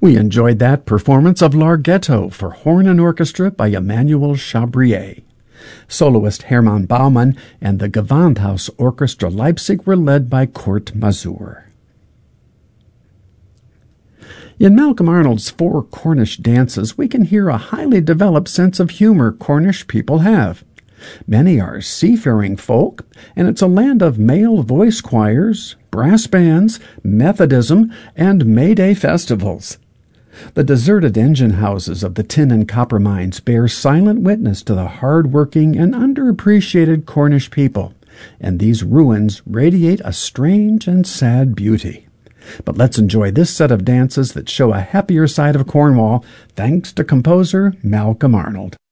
We enjoyed that performance of Larghetto for horn and orchestra by Emmanuel Chabrier. Soloist Hermann Baumann and the Gewandhaus Orchestra Leipzig were led by Kurt Masur. In Malcolm Arnold's 4 Cornish dances, we can hear a highly developed sense of humor Cornish people have. Many are seafaring folk, and it's a land of male voice choirs, brass bands, Methodism, and May Day festivals. The deserted engine houses of the tin and copper mines bear silent witness to the hard-working and underappreciated Cornish people, and these ruins radiate a strange and sad beauty. But let's enjoy this set of dances that show a happier side of Cornwall, thanks to composer Malcolm Arnold.